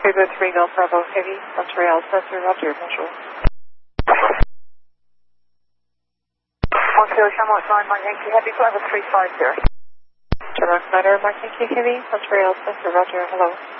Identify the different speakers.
Speaker 1: Bravo 3 Golf Bravo Heavy, Montreal Center, Roger, bonjour.
Speaker 2: Montreal Charmant 9, Mike Yankee Heavy, Bravo 350.
Speaker 1: Charmant 9, Mike Yankee Heavy, Montreal Center, Roger, hello.